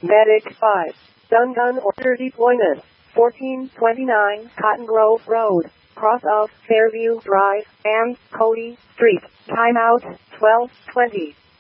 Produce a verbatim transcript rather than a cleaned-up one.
Medic five. Stun gun order deployment. fourteen twenty-nine Cotton Grove Road, cross of Fairview Drive and Cody Street. Timeout twelve twenty.